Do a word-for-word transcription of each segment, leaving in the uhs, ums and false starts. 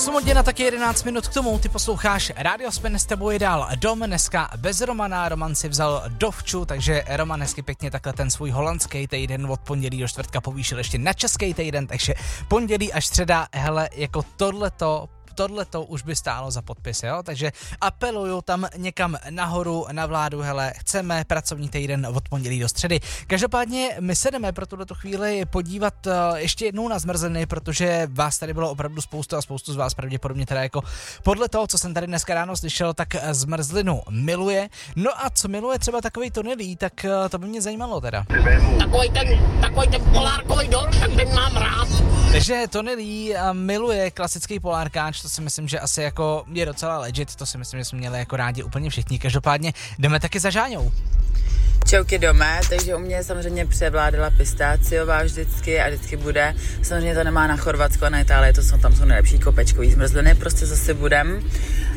osm hodin a taky jedenáct minut k tomu, ty posloucháš Radio Spin, s tebou je dál Dom, dneska bez Romana, Roman si vzal dovču, takže Roman hezky pěkně takhle ten svůj holandský týden od pondělí do čtvrtka povýšil ještě na český týden, takže pondělí až středa, hele, jako tohleto Tohle to už by stálo za podpis, jo? Takže apeluju tam někam nahoru na vládu, hele, chceme pracovní týden od pondělí do středy. Každopádně my se jdeme pro tuto chvíli podívat uh, ještě jednou na zmrzliny, protože vás tady bylo opravdu spoustu a spoustu z vás pravděpodobně teda jako podle toho, co jsem tady dneska ráno slyšel, tak zmrzlinu miluje. No a co miluje třeba takovej Tony Lee, tak uh, to by mě zajímalo teda. Takový ten, takový ten polárkový dort, tak ten mám rád. Takže Tony Lee miluje klasický polárkáč, to si myslím, že asi jako je docela legit, to si myslím, že jsme měli jako rádi úplně všichni. Každopádně jdeme taky za Žáňou. Čauky doma, takže u mě samozřejmě převládala pistáciová vždycky a vždycky bude. Samozřejmě to nemá na Chorvatsko a na Itálii, to jsou, tam jsou nejlepší kopečkový zmrzliny, prostě zase budem.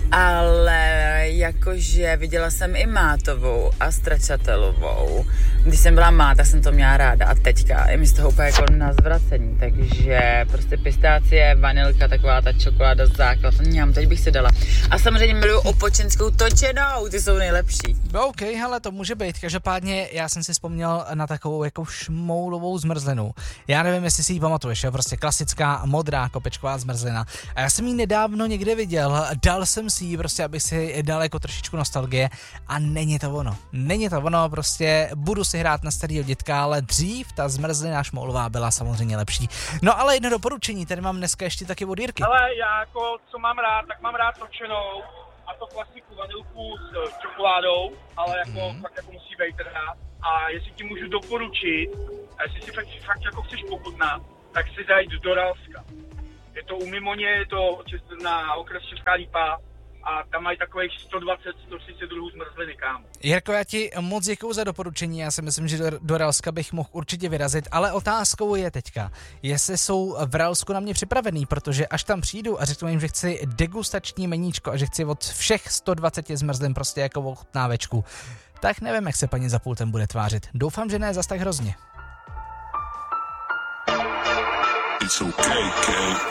Ale jakože viděla jsem i mátovou a stracciatelovou. Když jsem byla má, tak jsem to měla ráda a teďka je mi z toho úplně jako na zvracení, takže prostě pistácie, vanilka, taková ta čokoláda z základ, mňam, teď bych si dala. A samozřejmě miluju opočenskou točenou, ty jsou nejlepší. OK, hele, to může být. Každopádně já jsem si vzpomněl na takovou jako šmoulovou zmrzlinu. Já nevím, jestli si ji pamatuješ, jo? Prostě klasická modrá kopečková zmrzlina. A já jsem ji nedávno někde viděl, dal jsem si ji prostě, abych si dal jako trošičku nostalgie a není to ono. Není to ono, prostě budu si hrát na starýho dětka, ale dřív ta zmrzlina šmoulová byla samozřejmě lepší. No ale jedno doporučení, tady mám dneska ještě taky od Jirky. Ale já jako, co mám rád, tak mám rád točenou a to klasiku vanilku s čokoládou, ale jako mm. fakt jako musí být teda. A jestli ti můžu doporučit, a jestli si fakt, fakt jako chceš pochutnat, tak si zajít do Doralska. Je to u Mimoně, je to na okres Česká Lípa a tam mají takových sto dvacet až sto třicet druhů zmrzliny, kámo. Jirko, já ti moc děkuju za doporučení, já si myslím, že do, do Ralska bych mohl určitě vyrazit, ale otázkou je teďka, jestli jsou v Ralsku na mě připravený, protože až tam přijdu a řeknu jim, že chci degustační meníčko a že chci od všech sto dvacet zmrzlin prostě jako ochutnávečku, tak nevím, jak se paní za pultem bude tvářit. Doufám, že ne zas tak hrozně. It's okay, okay.